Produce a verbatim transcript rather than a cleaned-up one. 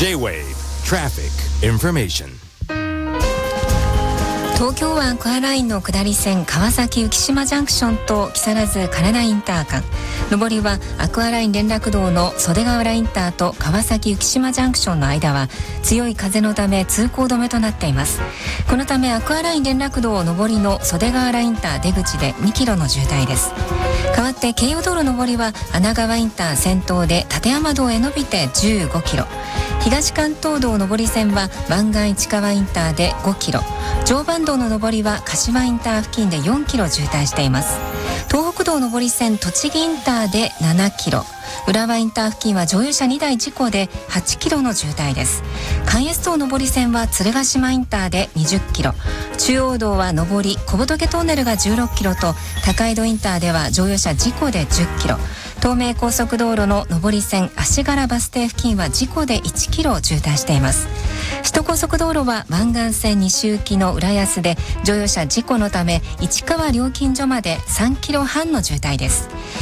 J-Wave Traffic Information。 東京湾アクアラインの下り線川崎浮島ジャンクションと木更津金田インター間、上りはアクアライン連絡道の袖ヶ浦インターと川崎浮島ジャンクションの間は強い風のため通行止めとなっています。このためアクアライン連絡道上りの袖ヶ浦インター出口でにキロの渋滞です。代わって京葉道路上りは穴川インター先頭で立山道へ伸びてじゅうごキロ、東関東道上り線は湾岸市川インターでごキロ、常磐道の上りは柏インター付近でよんキロ渋滞しています。東北道上り線栃木インターでななキロ、浦和インター付近は乗用車にだい事故ではちキロの渋滞です。関越道上り線は鶴ヶ島インターでにじゅっキロ、中央道は上り小仏トンネルがじゅうろっキロと高井戸インターでは乗用車事故でじゅっキロ、東名高速道路の上り線足柄バス停付近は事故でいちキロ渋滞しています。首都高速道路は湾岸線西行きの浦安で乗用車事故のため市川料金所までさんキロはんの渋滞です。